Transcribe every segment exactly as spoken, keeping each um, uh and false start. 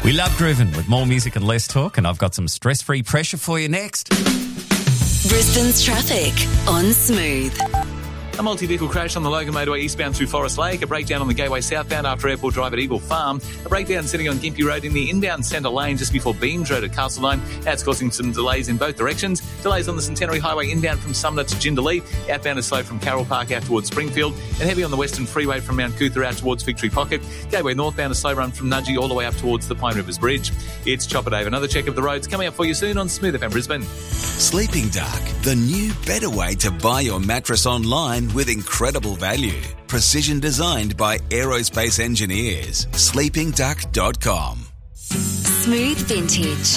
We love grooving with more music and less talk, and I've got some stress-free pressure for you next. Brisbane's traffic on Smooth. A multi-vehicle crash on the Logan Motorway eastbound through Forest Lake, a breakdown on the Gateway southbound after Airport Drive at Eagle Farm, a breakdown sitting on Gympie Road in the inbound centre lane just before Beams Road at Castledine. That's causing some delays in both directions. Delays on the Centenary Highway inbound from Sumner to Jindalee. Outbound is slow from Carroll Park out towards Springfield, and heavy on the Western Freeway from Mount Cootha out towards Victory Pocket. Gateway northbound is slow run from Nudgee all the way up towards the Pine Rivers Bridge. It's Chopper Dave. Another check of the roads coming up for you soon on Smooth F M Brisbane. Sleeping Dark, the new better way to buy your mattress online with incredible value. Precision designed by aerospace engineers. sleeping duck dot com. Smooth Vintage.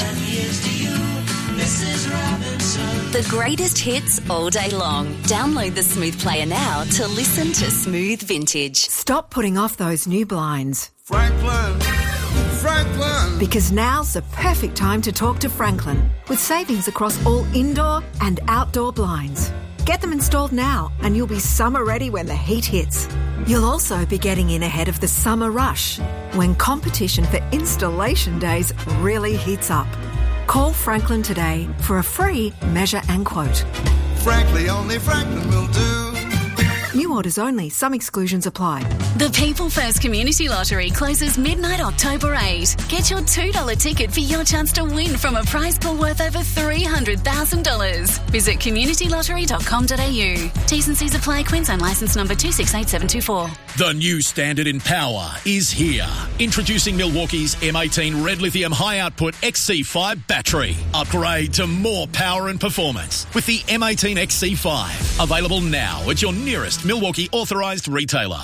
The greatest hits all day long. Download the Smooth Player now to listen to Smooth Vintage. Stop putting off those new blinds. Franklin, Franklin. Because now's the perfect time to talk to Franklin, with savings across all indoor and outdoor blinds. Get them installed now and you'll be summer ready when the heat hits. You'll also be getting in ahead of the summer rush, when competition for installation days really heats up. Call Franklin today for a free measure and quote. Frankly, only Franklin will do. New orders only. Some exclusions apply. The People First Community Lottery closes midnight October eighth. Get your two dollar ticket for your chance to win from a prize pool worth over three hundred thousand dollars. Visit community lottery dot com dot a u. T's and C's apply. Queensland licence number two six eight seven two four. The new standard in power is here. Introducing Milwaukee's M eighteen Red Lithium High Output X C five battery. Upgrade to more power and performance with the M eighteen X C five. Available now at your nearest Milwaukee authorised retailer.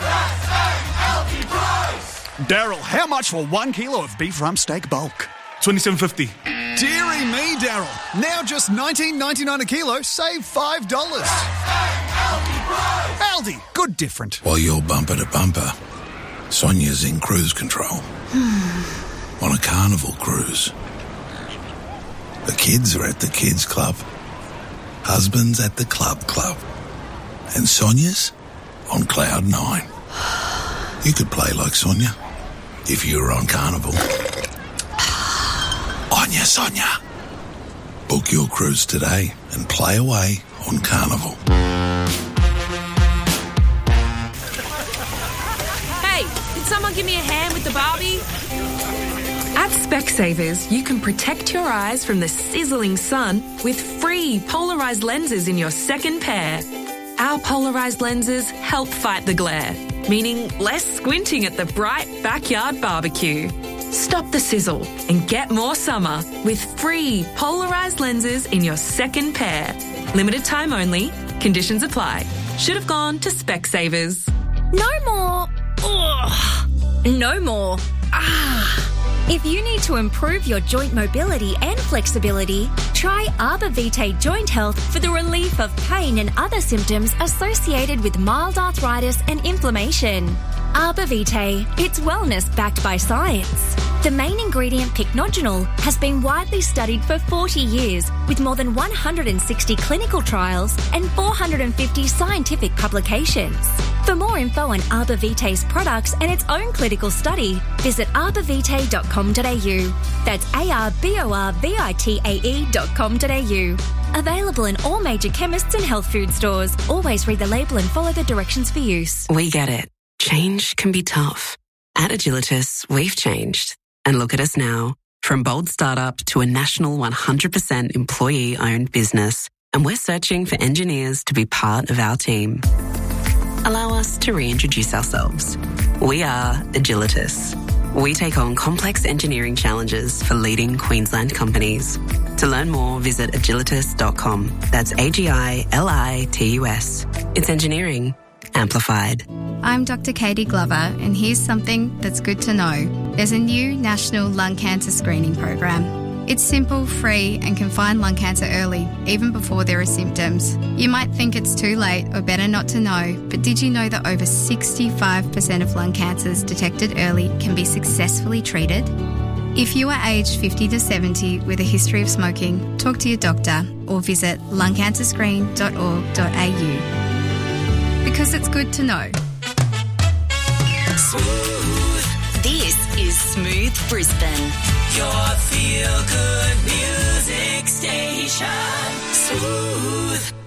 Daryl, how much for one kilo of beef rump steak bulk? twenty-seven fifty. Deary me, Daryl. Now just nineteen ninety-nine a kilo, save five dollars. Aldi, good different. While you're bumper to bumper, Sonia's in cruise control. On a carnival cruise. The kids are at the kids club. Husband's at the club club. And Sonia's on cloud nine. You could play like Sonia if you were on Carnival. On ya, Sonia. Book your cruise today and play away on Carnival. Hey, did someone give me a hand with the Barbie? At Specsavers, you can protect your eyes from the sizzling sun with free polarised lenses in your second pair. Our polarised lenses help fight the glare, meaning less squinting at the bright backyard barbecue. Stop the sizzle and get more summer with free polarised lenses in your second pair. Limited time only. Conditions apply. Should have gone to Specsavers. No more. Ugh. No more. Ah. If you need to improve your joint mobility and flexibility, try Arbor Vitae Joint Health for the relief of pain and other symptoms associated with mild arthritis and inflammation. Arbor Vitae, it's wellness backed by science. The main ingredient, pycnogenol, has been widely studied for forty years with more than one hundred sixty clinical trials and four hundred fifty scientific publications. For more info on Arbor Vitae's products and its own clinical study, visit arbor vitae dot com dot a u. That's A R B O R V I T A E dot com dot a u. Available in all major chemists and health food stores. Always read the label and follow the directions for use. We get it. Change can be tough. At Agilitas, we've changed. And look at us now. From bold startup to a national one hundred percent employee-owned business. And we're searching for engineers to be part of our team. Allow us to reintroduce ourselves. We are Agilitas. We take on complex engineering challenges for leading Queensland companies. To learn more, visit agilitas dot com. That's A G I L I T U S. It's engineering amplified. I'm Doctor Katie Glover, and here's something that's good to know. There's a new national lung cancer screening program. It's simple, free, and can find lung cancer early, even before there are symptoms. You might think it's too late or better not to know, but did you know that over sixty-five percent of lung cancers detected early can be successfully treated? If you are aged fifty to seventy with a history of smoking, talk to your doctor or visit lung cancer screen dot org dot a u. Because it's good to know. Smooth. This is is Smooth Brisbane. Your feel-good music station. Smooth.